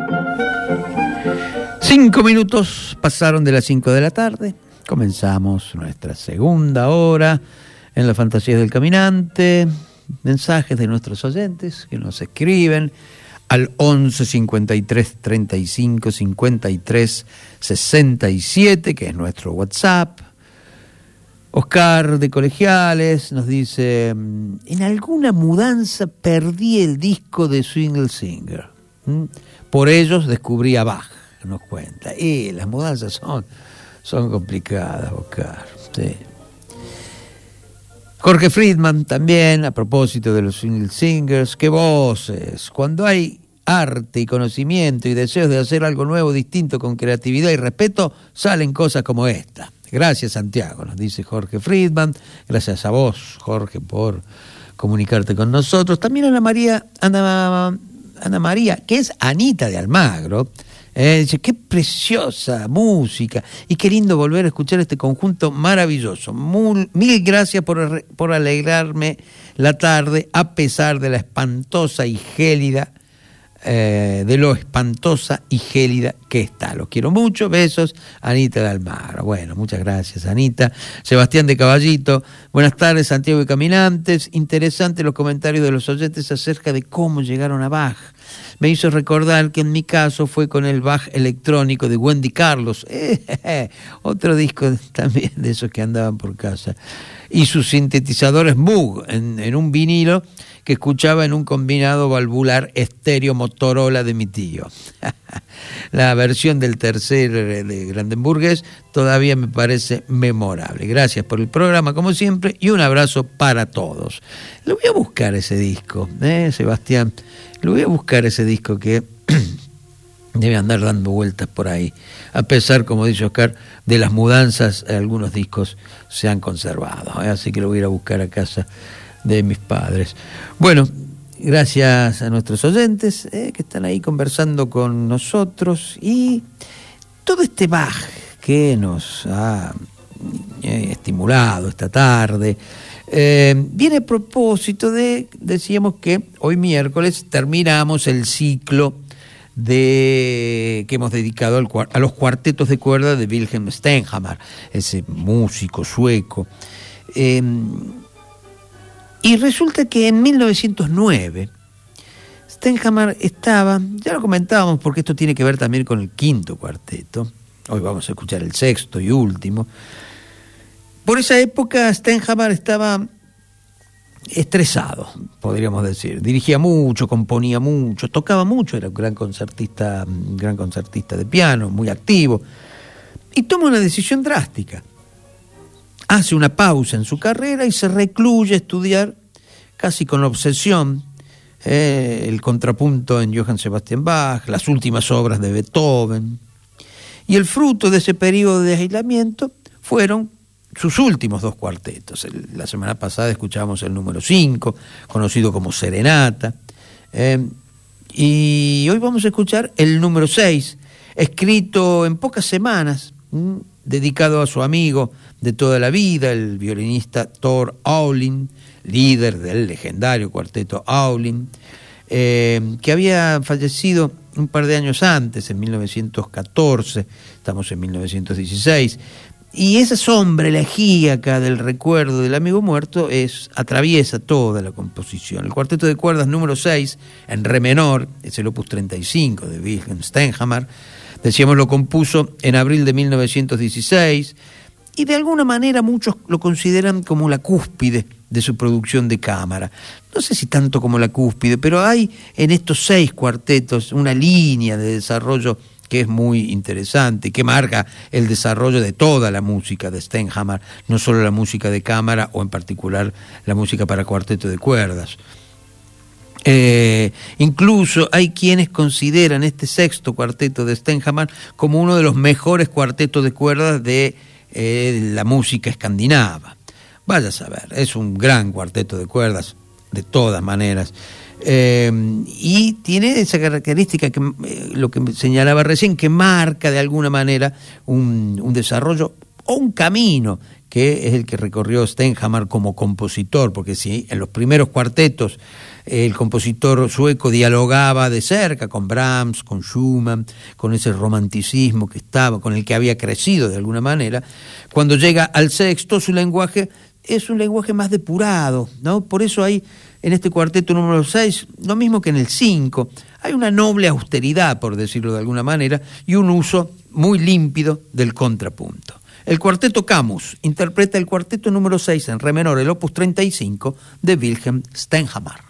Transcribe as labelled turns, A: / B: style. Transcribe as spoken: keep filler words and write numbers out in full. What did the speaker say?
A: Cinco minutos pasaron de las cinco de la tarde. Comenzamos nuestra segunda hora en la Fantasía del Caminante. Mensajes de nuestros oyentes que nos escriben al once cincuenta y tres treinta y cinco cincuenta y tres sesenta y siete, que es nuestro WhatsApp. Oscar de Colegiales nos dice: en alguna mudanza perdí el disco de Swingle Singer. ¿Mm? Por ellos descubrí a Bach, nos cuenta. Y las mudanzas son, son complicadas, Oscar. Sí. Jorge Friedman también, a propósito de los Swingle Singers: qué voces. Cuando hay arte y conocimiento y deseos de hacer algo nuevo, distinto, con creatividad y respeto, salen cosas como esta. Gracias, Santiago, nos dice Jorge Friedman. Gracias a vos, Jorge, por comunicarte con nosotros. También Ana María, Ana, Ana María, que es Anita de Almagro, eh, dice: qué preciosa música y qué lindo volver a escuchar este conjunto maravilloso. Mul, mil gracias por, por alegrarme la tarde a pesar de la espantosa y gélida Eh, de lo espantosa y gélida que está. Los quiero mucho, besos, Anita de Almagro. Bueno, muchas gracias, Anita. Sebastián de Caballito: buenas tardes, Santiago y Caminantes. Interesante los comentarios de los oyentes acerca de cómo llegaron a Bach. Me hizo recordar que en mi caso fue con el Bach electrónico de Wendy Carlos, eh, eh, otro disco también de esos que andaban por casa, y sus sintetizadores Moog en, en un vinilo que escuchaba en un combinado valvular estéreo Motorola de mi tío. La versión del tercer de Brandenburgues todavía me parece memorable. Gracias por el programa, como siempre, y un abrazo para todos. Lo voy a buscar ese disco, ¿eh, Sebastián? Lo voy a buscar ese disco que debe andar dando vueltas por ahí. A pesar, como dice Oscar, de las mudanzas, algunos discos se han conservado, ¿eh? Así que lo voy a ir a buscar a casa de mis padres. Bueno, gracias a nuestros oyentes eh, que están ahí conversando con nosotros, y todo este Bach que nos ha eh, estimulado esta tarde eh, viene a propósito de, decíamos que hoy miércoles terminamos el ciclo de que hemos dedicado al, a los cuartetos de cuerda de Wilhelm Stenhammar, ese músico sueco. Eh, Y resulta que en mil novecientos nueve Stenhammar estaba, ya lo comentábamos porque esto tiene que ver también con el quinto cuarteto, hoy vamos a escuchar el sexto y último. Por esa época Stenhammar estaba estresado, podríamos decir, dirigía mucho, componía mucho, tocaba mucho, era un gran concertista, un gran concertista de piano, muy activo, y toma una decisión drástica. Hace una pausa en su carrera y se recluye a estudiar casi con obsesión eh, el contrapunto en Johann Sebastian Bach, las últimas obras de Beethoven. Y el fruto de ese periodo de aislamiento fueron sus últimos dos cuartetos. El, la semana pasada escuchábamos el número cinco, conocido como Serenata. Eh, y hoy vamos a escuchar el número seis, escrito en pocas semanas, mmm, dedicado a su amigo de toda la vida, el violinista Thor Aulin, líder del legendario cuarteto Aulin, eh, que había fallecido un par de años antes, en mil novecientos catorce, estamos en mil novecientos dieciséis, y esa sombra elegíaca del recuerdo del amigo muerto es, atraviesa toda la composición. El cuarteto de cuerdas número seis, en re menor, es el opus treinta y cinco de Wilhelm Stenhammar, decíamos, lo compuso en abril de mil novecientos dieciséis, y de alguna manera muchos lo consideran como la cúspide de su producción de cámara. No sé si tanto como la cúspide, pero hay en estos seis cuartetos una línea de desarrollo que es muy interesante, que marca el desarrollo de toda la música de Stenhammar, no solo la música de cámara o en particular la música para cuarteto de cuerdas. Eh, incluso hay quienes consideran este sexto cuarteto de Stenhammar como uno de los mejores cuartetos de cuerdas de eh, la música escandinava. Vaya a saber, es un gran cuarteto de cuerdas de todas maneras, eh, y tiene esa característica que eh, lo que señalaba recién, que marca de alguna manera un, un desarrollo o un camino que es el que recorrió Stenhammar como compositor, porque si en los primeros cuartetos el compositor sueco dialogaba de cerca con Brahms, con Schumann, con ese romanticismo que estaba, con el que había crecido de alguna manera. Cuando llega al sexto, su lenguaje es un lenguaje más depurado, ¿no? Por eso hay en este cuarteto número seis, lo mismo que en el cinco, hay una noble austeridad, por decirlo de alguna manera, y un uso muy límpido del contrapunto. El cuarteto Camus interpreta el cuarteto número seis en re menor, el opus treinta y cinco de Wilhelm Stenhammar.